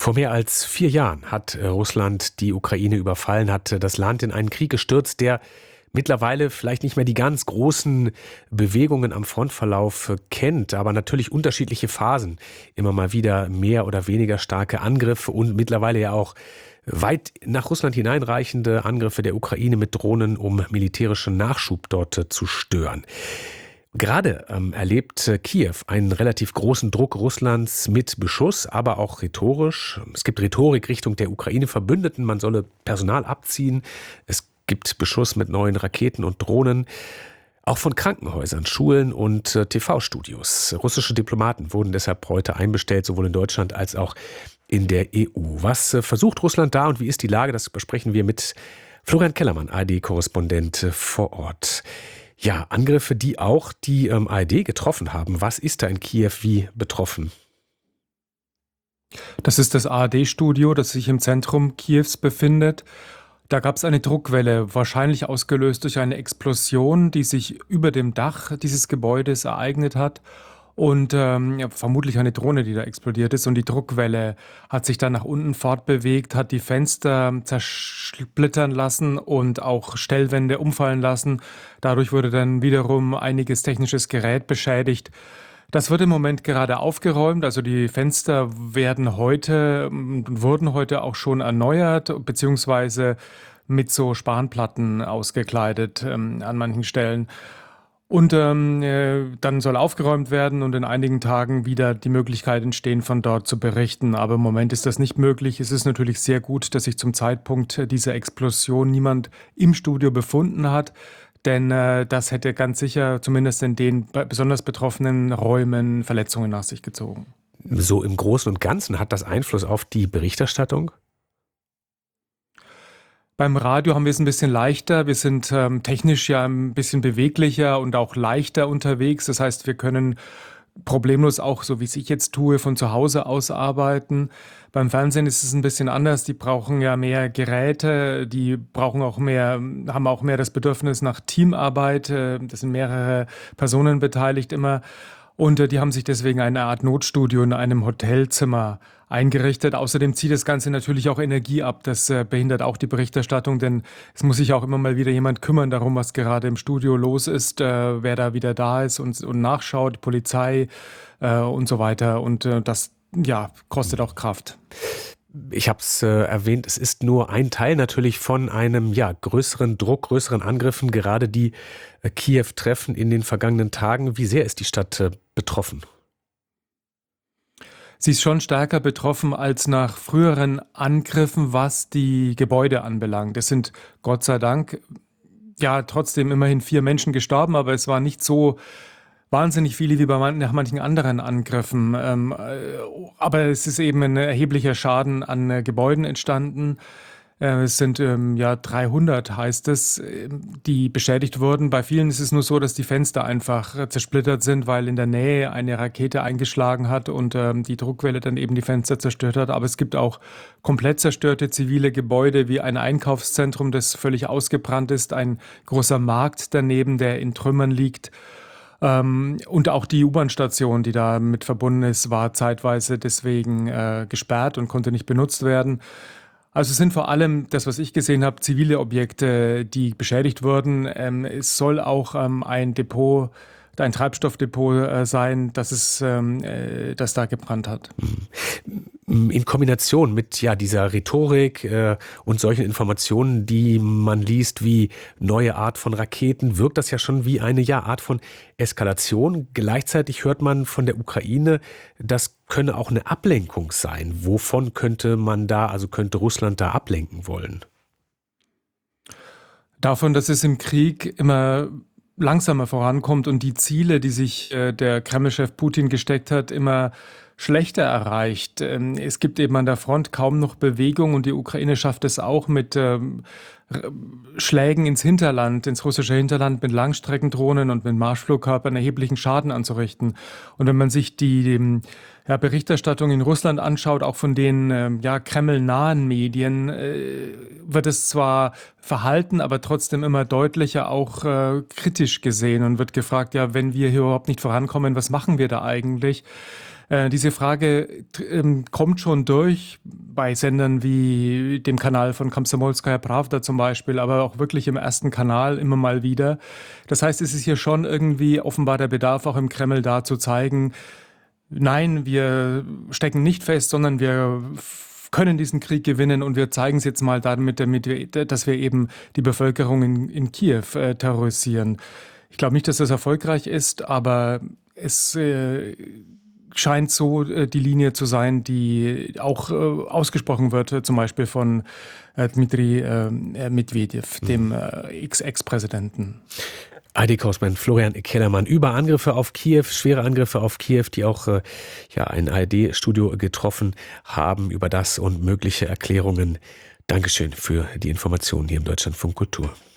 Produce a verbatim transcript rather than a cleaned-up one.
Vor mehr als vier Jahren hat äh, Russland die Ukraine überfallen, hat äh, das Land in einen Krieg gestürzt, der mittlerweile vielleicht nicht mehr die ganz großen Bewegungen am Frontverlauf äh, kennt, aber natürlich unterschiedliche Phasen. Immer mal wieder mehr oder weniger starke Angriffe und mittlerweile ja auch weit nach Russland hineinreichende Angriffe der Ukraine mit Drohnen, um militärischen Nachschub dort äh, zu stören. Gerade ähm, erlebt äh, Kiew einen relativ großen Druck Russlands mit Beschuss, aber auch rhetorisch. Es gibt Rhetorik Richtung der Ukraine-Verbündeten, man solle Personal abziehen. Es gibt Beschuss mit neuen Raketen und Drohnen. Auch von Krankenhäusern, Schulen und äh, T V-Studios. Russische Diplomaten wurden deshalb heute einbestellt, sowohl in Deutschland als auch in der E U. Was äh, versucht Russland da und wie ist die Lage? Das besprechen wir mit Florian Kellermann, A R D-Korrespondent äh, vor Ort. Ja, Angriffe, die auch die ähm, A R D getroffen haben. Was ist da in Kiew wie betroffen? Das ist das A R D-Studio, das sich im Zentrum Kiews befindet. Da gab es eine Druckwelle, wahrscheinlich ausgelöst durch eine Explosion, die sich über dem Dach dieses Gebäudes ereignet hat. Und ähm, ja, vermutlich eine Drohne, die da explodiert ist. Und die Druckwelle hat sich dann nach unten fortbewegt, hat die Fenster zersplittern lassen und auch Stellwände umfallen lassen. Dadurch wurde dann wiederum einiges technisches Gerät beschädigt. Das wird im Moment gerade aufgeräumt. Also die Fenster werden heute, wurden heute auch schon erneuert, beziehungsweise mit so Spanplatten ausgekleidet ähm, an manchen Stellen. Und ähm, äh, dann soll aufgeräumt werden und in einigen Tagen wieder die Möglichkeit entstehen, von dort zu berichten. Aber im Moment ist das nicht möglich. Es ist natürlich sehr gut, dass sich zum Zeitpunkt dieser Explosion niemand im Studio befunden hat. Denn äh, das hätte ganz sicher, zumindest in den besonders betroffenen Räumen, Verletzungen nach sich gezogen. So im Großen und Ganzen hat das Einfluss auf die Berichterstattung? Beim Radio haben wir es ein bisschen leichter. Wir sind ähm, technisch ja ein bisschen beweglicher und auch leichter unterwegs. Das heißt, wir können problemlos auch, so wie es ich jetzt tue, von zu Hause aus arbeiten. Beim Fernsehen ist es ein bisschen anders. Die brauchen ja mehr Geräte, die brauchen auch mehr, haben auch mehr das Bedürfnis nach Teamarbeit. Äh, Das sind mehrere Personen beteiligt immer. Und äh, die haben sich deswegen eine Art Notstudio in einem Hotelzimmer eingerichtet. Außerdem zieht das Ganze natürlich auch Energie ab. Das äh, behindert auch die Berichterstattung, denn es muss sich auch immer mal wieder jemand kümmern darum, was gerade im Studio los ist, äh, wer da wieder da ist und, und nachschaut, die Polizei äh, und so weiter. Und äh, das, ja, kostet auch Kraft. Ich habe es äh, erwähnt, es ist nur ein Teil natürlich von einem ja, größeren Druck, größeren Angriffen, gerade die äh, Kiew treffen in den vergangenen Tagen. Wie sehr ist die Stadt äh, betroffen? Sie ist schon stärker betroffen als nach früheren Angriffen, was die Gebäude anbelangt. Es sind Gott sei Dank ja trotzdem immerhin vier Menschen gestorben, aber es war nicht so wahnsinnig viele wie bei man, nach manchen anderen Angriffen. Ähm, äh, aber es ist eben ein erheblicher Schaden an äh, Gebäuden entstanden. Äh, es sind ähm, ja dreihundert, heißt es, äh, die beschädigt wurden. Bei vielen ist es nur so, dass die Fenster einfach äh, zersplittert sind, weil in der Nähe eine Rakete eingeschlagen hat und ähm, die Druckwelle dann eben die Fenster zerstört hat. Aber es gibt auch komplett zerstörte zivile Gebäude, wie ein Einkaufszentrum, das völlig ausgebrannt ist, ein großer Markt daneben, der in Trümmern liegt. Ähm, und auch die U-Bahn-Station, die da mit verbunden ist, war zeitweise deswegen äh, gesperrt und konnte nicht benutzt werden. Also es sind vor allem, das was ich gesehen habe, zivile Objekte, die beschädigt wurden. Ähm, es soll auch ähm, ein Depot, ein Treibstoffdepot äh, sein, das, es, ähm, äh, das da gebrannt hat. In Kombination mit ja, dieser Rhetorik äh, und solchen Informationen, die man liest, wie neue Art von Raketen, wirkt das ja schon wie eine ja, Art von Eskalation. Gleichzeitig hört man von der Ukraine, das könne auch eine Ablenkung sein. Wovon könnte man da, also könnte Russland da ablenken wollen? Davon, dass es im Krieg immer langsamer vorankommt und die Ziele, die sich äh, der Kreml-Chef Putin gesteckt hat, immer schlechter erreicht. Ähm, es gibt eben an der Front kaum noch Bewegung und die Ukraine schafft es auch mit ähm, Schlägen ins Hinterland, ins russische Hinterland mit Langstreckendrohnen und mit Marschflugkörpern erheblichen Schaden anzurichten. Und wenn man sich die, die ja, Berichterstattung in Russland anschaut, auch von den ähm, ja, Kreml-nahen Medien, äh, wird es zwar verhalten, aber trotzdem immer deutlicher auch äh, kritisch gesehen und wird gefragt, ja, wenn wir hier überhaupt nicht vorankommen, was machen wir da eigentlich? Äh, diese Frage ähm, kommt schon durch, bei Sendern wie dem Kanal von Komsomolskaja Prawda zum Beispiel, aber auch wirklich im ersten Kanal immer mal wieder. Das heißt, es ist hier schon irgendwie offenbar der Bedarf auch im Kreml da zu zeigen, nein, wir stecken nicht fest, sondern wir können diesen Krieg gewinnen und wir zeigen es jetzt mal damit, damit wir, dass wir eben die Bevölkerung in, in Kiew äh, terrorisieren. Ich glaube nicht, dass das erfolgreich ist, aber es äh, scheint so äh, die Linie zu sein, die auch äh, ausgesprochen wird, äh, zum Beispiel von äh, Dmitri äh, Medvedev, dem äh, Ex-Ex-Präsidenten. A R D-Korrespondent Florian Kellermann über Angriffe auf Kiew, schwere Angriffe auf Kiew, die auch äh, ja, ein A R D-Studio getroffen haben, über das und mögliche Erklärungen. Dankeschön für die Informationen hier im Deutschlandfunk Kultur.